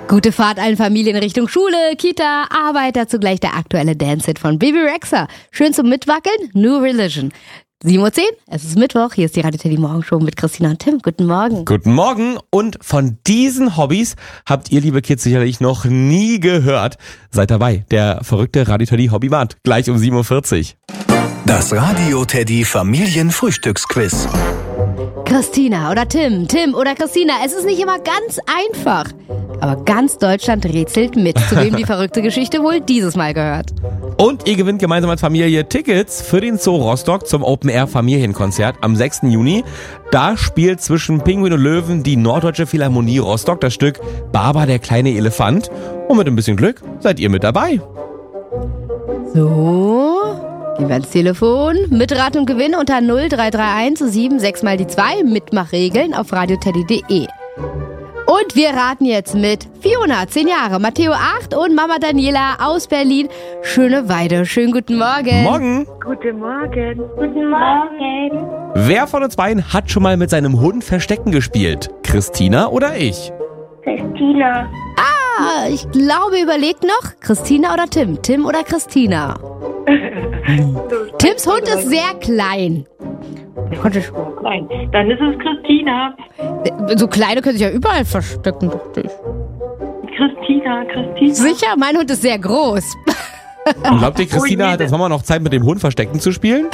Gute Fahrt allen Familien in Richtung Schule, Kita, Arbeit, dazu gleich der aktuelle Dance-Hit von Bebe Rexha. Schön zum Mitwackeln, New Religion. 7:10 Uhr, es ist Mittwoch, hier ist die Radio Teddy Morgenshow mit Christina und Tim. Guten Morgen. Guten Morgen, und von diesen Hobbys habt ihr, liebe Kids, sicherlich noch nie gehört. Seid dabei, der verrückte Radio Teddy Hobbymart, gleich um 7:40 Uhr. Das Radio Teddy Familienfrühstücksquiz. Christina oder Tim, Tim oder Christina, es ist nicht immer ganz einfach. Aber ganz Deutschland rätselt mit, zu wem die verrückte Geschichte wohl dieses Mal gehört. Und ihr gewinnt gemeinsam als Familie Tickets für den Zoo Rostock zum Open-Air-Familienkonzert am 6. Juni. Da spielt zwischen Pinguin und Löwen die Norddeutsche Philharmonie Rostock das Stück Baba, der kleine Elefant. Und mit ein bisschen Glück seid ihr mit dabei. So, gehen wir ans Telefon. Mitraten und Gewinn unter 0331 76 mal die 2. Mitmachregeln auf radioteddy.de. Und wir raten jetzt mit Fiona, 10 Jahre, Matteo 8 und Mama Daniela aus Berlin, Schöneweide. Schönen guten Morgen. Morgen. Guten Morgen. Guten Morgen. Wer von uns beiden hat schon mal mit seinem Hund Verstecken gespielt? Christina oder ich? Christina. Ah, ich glaube, überlegt noch, Christina oder Tim? Tim oder Christina? Tims Hund ist sehr klein. Nein, dann ist es Christina. So kleine können sich ja überall verstecken, dachte ich. Christina. Sicher, mein Hund ist sehr groß. Und glaubt ihr, Christina hat als Mama noch Zeit, mit dem Hund Verstecken zu spielen?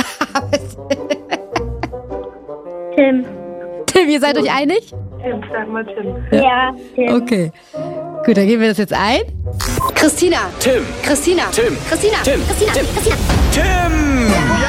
Tim. Tim, ihr seid euch einig? Tim, sag mal Tim. Ja, Tim. Okay. Gut, dann geben wir das jetzt ein. Christina. Tim. Christina. Tim. Christina. Tim. Christina. Tim. Christina. Tim!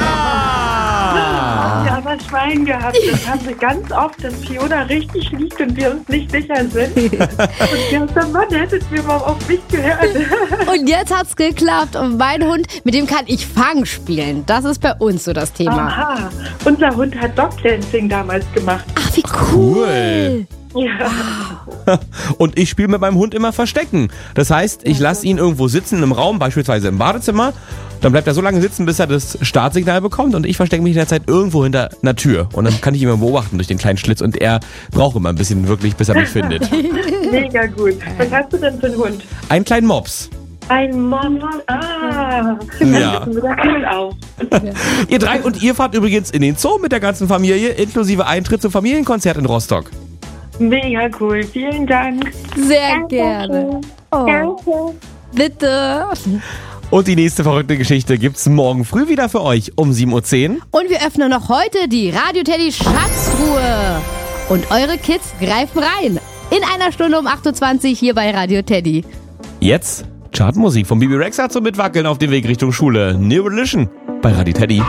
Ja, aber Schwein gehabt. Das haben wir ganz oft, dass Fiona richtig liegt und wir uns nicht sicher sind. Und gestern Mann, hättet ihr mal auf mich gehört. Und jetzt hat's geklappt. Und mein Hund, mit dem kann ich Fang spielen. Das ist bei uns so das Thema. Aha, unser Hund hat Dogdancing damals gemacht. Ach, wie cool. Ja. Und ich spiele mit meinem Hund immer Verstecken. Das heißt, ich lasse ihn irgendwo sitzen im Raum, beispielsweise im Badezimmer. Dann bleibt er so lange sitzen, bis er das Startsignal bekommt. Und ich verstecke mich in der Zeit irgendwo hinter einer Tür. Und dann kann ich ihn immer beobachten durch den kleinen Schlitz. Und er braucht immer ein bisschen wirklich, bis er mich findet. Mega gut. Was hast du denn für einen Hund? Einen kleinen Mops. Ein Mann. Ah. Ja. Das sieht cool aus. Ihr drei, und ihr fahrt übrigens in den Zoo mit der ganzen Familie, inklusive Eintritt zum Familienkonzert in Rostock. Mega cool. Vielen Dank. Sehr gerne. Oh. Danke. Bitte. Und die nächste verrückte Geschichte gibt's morgen früh wieder für euch um 7:10 Uhr. Und wir öffnen noch heute die Radio Teddy Schatztruhe. Und eure Kids greifen rein. In einer Stunde um 8:20 Uhr hier bei Radio Teddy. Jetzt Chartmusik von Bebe Rexha zum Mitwackeln auf dem Weg Richtung Schule. New Religion bei Radio Teddy.